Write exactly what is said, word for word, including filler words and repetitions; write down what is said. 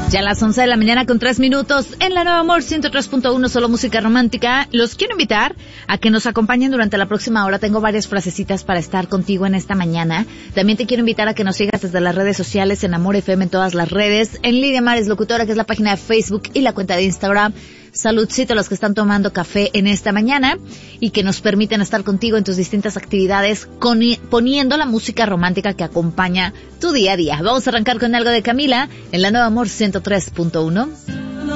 Ya a las once de la mañana con tres minutos en la Nueva Amor ciento tres punto uno, solo música romántica. Los quiero invitar a que nos acompañen durante la próxima hora. Tengo varias frasecitas para estar contigo en esta mañana. También te quiero invitar a que nos sigas desde las redes sociales, en Amor F M en todas las redes, en Lidia Mares Locutora, que es la página de Facebook y la cuenta de Instagram. Saludcito a los que están tomando café en esta mañana y que nos permiten estar contigo en tus distintas actividades con, poniendo la música romántica que acompaña tu día a día. Vamos a arrancar con algo de Camila en la Nueva Amor ciento tres punto uno.